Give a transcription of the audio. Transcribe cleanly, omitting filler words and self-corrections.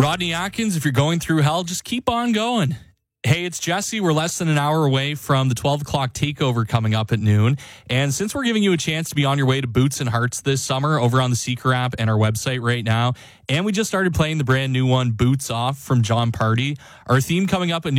Rodney Atkins, if you're going through hell, just keep on going. Hey, it's Jesse. We're less than an hour away from the 12 o'clock takeover coming up at noon. And since we're giving you a chance to be on your way to Boots and Hearts this summer over on the Seeker app and our website right now, and we just started playing the brand new one, Boots Off from John Party, our theme coming up at noon